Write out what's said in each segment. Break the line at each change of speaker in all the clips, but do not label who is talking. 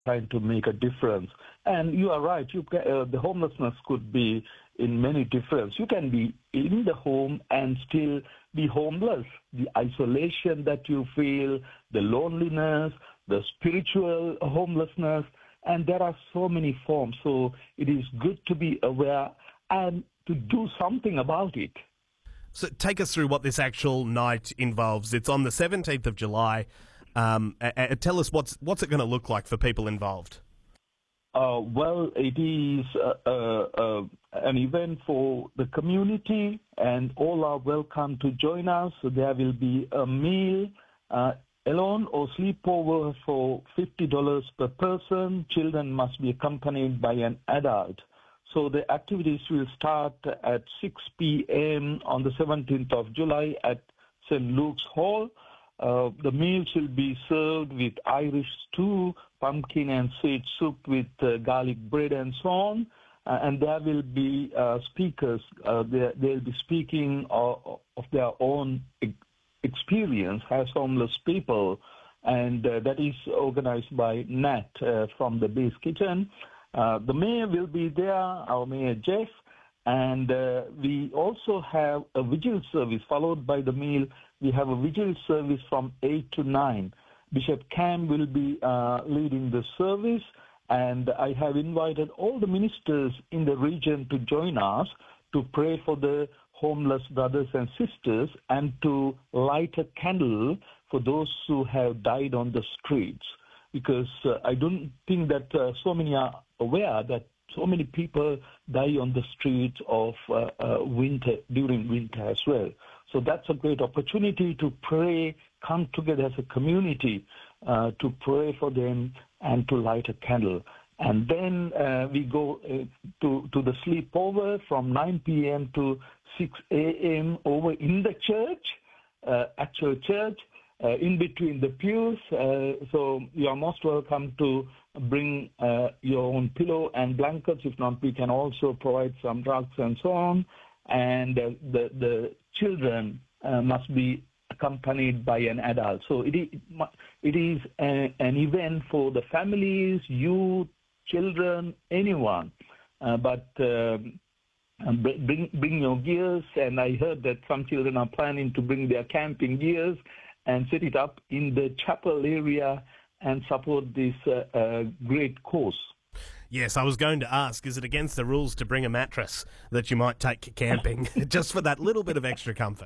trying to make a difference. And you are right. The homelessness could be in many different. You can be in the home and still be homeless. The isolation that you feel, the loneliness, the spiritual homelessness, and there are so many forms. So it is good to be aware and to do something about it.
So take us through what this actual night involves. It's on the 17th of July. Tell us what's it going to look like for people involved.
Well, it is an event for the community, and all are welcome to join us. So there will be a meal, alone or sleepover for $50 per person. Children must be accompanied by an adult. So the activities will start at 6 p.m. on the 17th of July at St. Luke's Hall. The meals will be served with Irish stew, pumpkin and sage soup with garlic bread and so on. And there will be speakers. They'll be speaking of their own experience as homeless people. And that is organized by Nat from the Base Kitchen. The mayor will be there, our Mayor Jeff. And we also have a vigil service followed by the meal. We have a vigil service from 8 to 9. Bishop Cam will be leading the service, and I have invited all the ministers in the region to join us to pray for the homeless brothers and sisters and to light a candle for those who have died on the streets. Because I don't think that so many are aware that so many people die on the streets of winter, during winter as well. So that's a great opportunity to pray, come together as a community to pray for them and to light a candle. And then we go to the sleepover from 9 p.m. to 6 a.m. over in the church, actual church, in between the pews. So you are most welcome to bring your own pillow and blankets. If not, we can also provide some rugs and so on. And the children must be accompanied by an adult. So it is an event for the families, youth, children, anyone. But bring your gears. And I heard that some children are planning to bring their camping gears and set it up in the chapel area and support this great cause.
Yes, I was going to ask, is it against the rules to bring a mattress that you might take camping just for that little bit of extra comfort?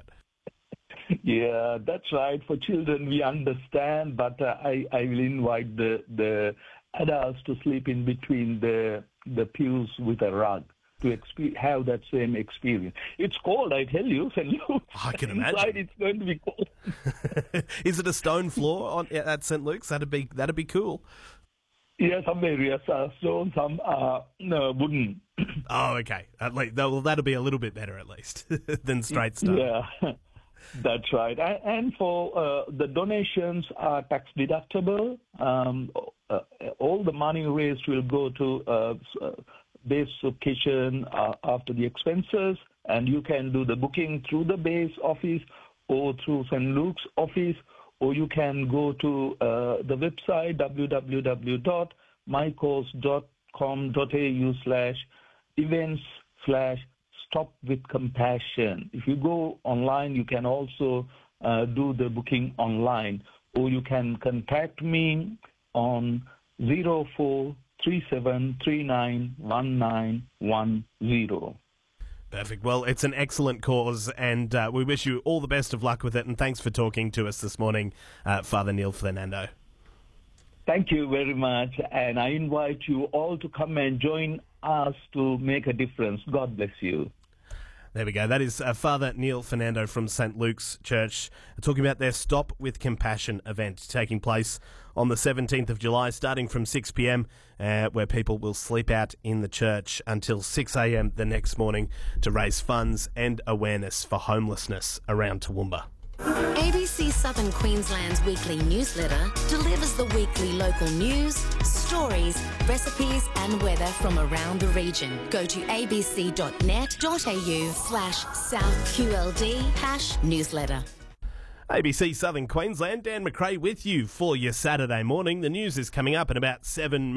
Yeah, that's right. For children, we understand, but I will invite the adults to sleep in between the pews with a rug to have that same experience. It's cold, I tell you.
I can imagine.
Inside it's going to be cold.
Is it a stone floor at St. Luke's? That'd be cool.
Yeah, some areas are stone, some are wooden.
Oh, okay. At least that'll be a little bit better, at least, than straight stone.
Yeah, that's right. And for the donations are tax deductible. All the money raised will go to Base Kitchen after the expenses, and you can do the booking through the Base office or through St. Luke's office, or you can go to the website www.mycause.com.au/events/stopwithcompassion. If you go online, you can also do the booking online, or you can contact me on 0437391910.
Perfect. Well, it's an excellent cause, and we wish you all the best of luck with it, and thanks for talking to us this morning, Father Neil Fernando.
Thank you very much, and I invite you all to come and join us to make a difference. God bless you.
There we go. That is Father Neil Fernando from St. Luke's Church talking about their Stop with Compassion event taking place on the 17th of July, starting from 6 p.m, where people will sleep out in the church until 6 a.m. the next morning to raise funds and awareness for homelessness around Toowoomba.
ABC Southern Queensland's weekly newsletter delivers the weekly local news, stories, recipes and weather from around the region. Go to abc.net.au/southqld #newsletter.
ABC Southern Queensland, Dan McRae with you for your Saturday morning. The news is coming up in about 7 minutes.